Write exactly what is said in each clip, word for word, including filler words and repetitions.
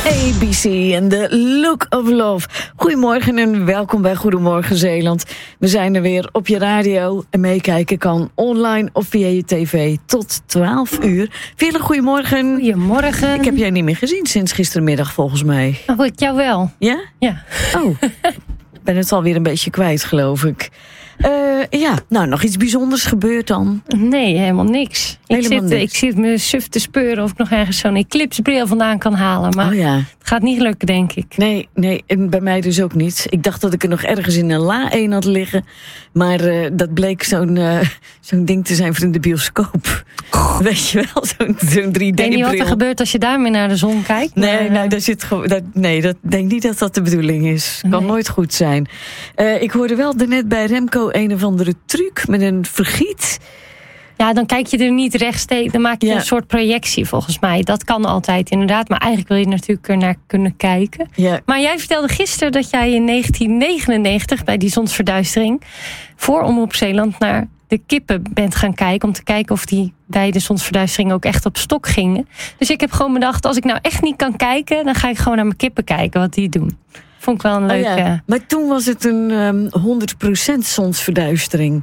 A B C en The Look of Love. Goedemorgen en welkom bij Goedemorgen Zeeland. We zijn er weer op je radio en meekijken kan online of via je tv tot twaalf uur. Vele goedemorgen. Goedemorgen. Ik heb jij niet meer gezien sinds gistermiddag volgens mij. Oh, ik jou wel. Ja? Ja. Oh, ik ben het alweer een beetje kwijt geloof ik. Uh, ja, nou nog iets bijzonders gebeurd dan? Nee, helemaal niks. Helemaal ik, zit, niks. ik zit me suf te speuren of ik nog ergens zo'n eclipsebril vandaan kan halen. Maar Oh ja. het gaat niet lukken, denk ik. Nee, nee, en bij mij dus ook niet. Ik dacht dat ik er nog ergens in een la een had liggen. Maar uh, dat bleek zo'n, uh, zo'n ding te zijn voor in de bioscoop. Oh. Weet je wel, zo'n, zo'n drie D-bril. Ik weet niet wat er gebeurt als je daarmee naar de zon kijkt. Nee, maar, nou, daar zit gewoon, dat, nee, dat denk niet dat dat de bedoeling is. Kan Nee. nooit goed zijn. Uh, ik hoorde wel daarnet bij Remco een of andere truc met een vergiet. Ja, dan kijk je er niet rechtstreeks. Dan maak je Ja. een soort projectie volgens mij. Dat kan altijd inderdaad. Maar eigenlijk wil je er natuurlijk naar kunnen kijken. Ja. Maar jij vertelde gisteren dat jij in negentien negenennegentig... bij die zonsverduistering voor Omroep Zeeland naar de kippen bent gaan kijken. Om te kijken of die bij de zonsverduistering ook echt op stok gingen. Dus ik heb gewoon bedacht, als ik nou echt niet kan kijken... dan ga ik gewoon naar mijn kippen kijken wat die doen. Vond ik wel een leuke... Oh ja. Maar toen was het een um, honderd procent zonsverduistering.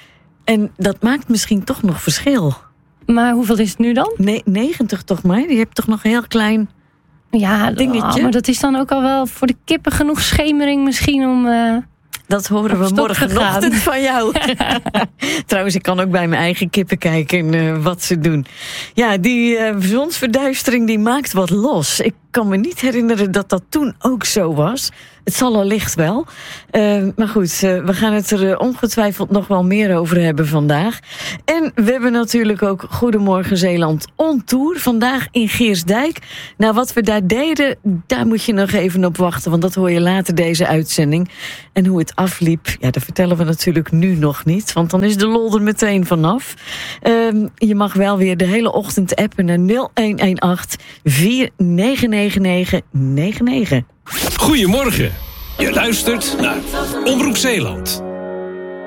En dat maakt misschien toch nog verschil. Maar hoeveel is het nu dan? Nee, negentig toch maar? Je hebt toch nog een heel klein Ja, dingetje? oh, maar dat is dan ook al wel voor de kippen genoeg schemering misschien om... Uh... Dat horen Op we stok morgenochtend gegaan. van jou. Trouwens, ik kan ook bij mijn eigen kippen kijken uh, wat ze doen. Ja, die uh, zonsverduistering die maakt wat los. Ik kan me niet herinneren dat dat toen ook zo was. Het zal allicht wel. Uh, maar goed, uh, we gaan het er uh, ongetwijfeld nog wel meer over hebben vandaag. En we hebben natuurlijk ook Goedemorgen Zeeland on tour. Vandaag in Geersdijk. Nou, wat we daar deden, daar moet je nog even op wachten. Want dat hoor je later deze uitzending. En hoe het afliep, ja, dat vertellen we natuurlijk nu nog niet. Want dan is de lol er meteen vanaf. Uh, je mag wel weer de hele ochtend appen naar nul een een acht vier negen negen negen negen negen. Goedemorgen. Je luistert naar Omroep Zeeland.